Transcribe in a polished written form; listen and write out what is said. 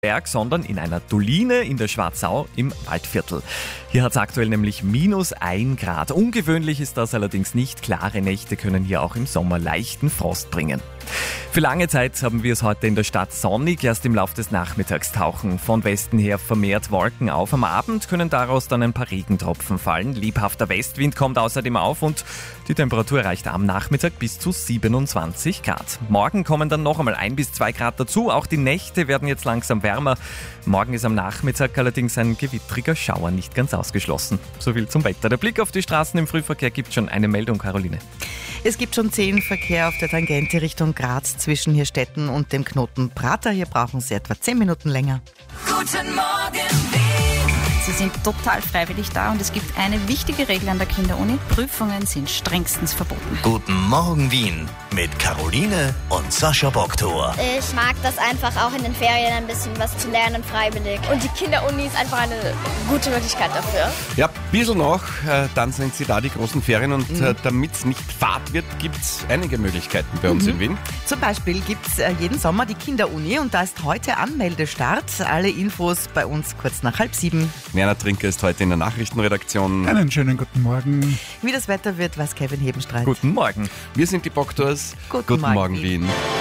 Berg, sondern in einer Doline in der Schwarzau im Waldviertel. Hier hat es aktuell nämlich -1 Grad. Ungewöhnlich ist das allerdings nicht. Klare Nächte können hier auch im Sommer leichten Frost bringen. Für lange Zeit haben wir es heute in der Stadt sonnig. Erst im Laufe des Nachmittags tauchen von Westen her vermehrt Wolken auf. Am Abend können daraus dann ein paar Regentropfen fallen. Lebhafter Westwind kommt außerdem auf und die Temperatur erreicht am Nachmittag bis zu 27 Grad. Morgen kommen dann noch einmal 1 bis 2 Grad dazu. Auch die Nächte werden jetzt langsam wärmer. Morgen ist am Nachmittag allerdings ein gewittriger Schauer nicht ganz ausgeschlossen. Soviel zum Wetter. Der Blick auf die Straßen im Frühverkehr gibt schon eine Meldung, Caroline. Es gibt schon 10 Verkehr auf der Tangente Richtung Graz zwischen Hirstetten und dem Knoten Prater. Hier brauchen Sie etwa 10 Minuten länger. Guten Morgen, Wien. Sie sind total freiwillig da und es gibt eine wichtige Regel an der Kinderuni. Prüfungen sind strengstens verboten. Guten Morgen, Wien mit Caroline und Sascha Boktor. Ich mag das einfach auch in den Ferien ein bisschen was zu lernen, freiwillig. Und die Kinderuni ist einfach eine gute Möglichkeit dafür. Ja, ein bisschen noch, dann sind sie da, die großen Ferien. Und damit es nicht fad wird, gibt es einige Möglichkeiten bei uns in Wien. Zum Beispiel gibt es jeden Sommer die Kinderuni und da ist heute Anmeldestart. Alle Infos bei uns kurz nach 6:30. Werner Trinker ist heute in der Nachrichtenredaktion. Einen schönen guten Morgen. Wie das Wetter wird, weiß Kevin Hebenstreit. Guten Morgen. Wir sind die Boktors. Guten Morgen, Wien. Wien.